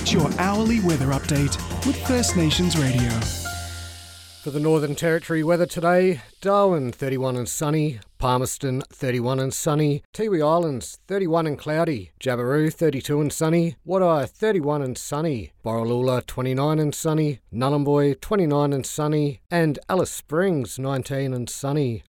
Get your hourly weather update with First Nations Radio. For the Northern Territory weather today, Darwin 31 and sunny, Palmerston 31 and sunny, Tiwi Islands 31 and cloudy, Jabiru 32 and sunny, Wadeye 31 and sunny, Borroloola 29 and sunny, Nhulunbuy 29 and sunny, and Alice Springs 19 and sunny.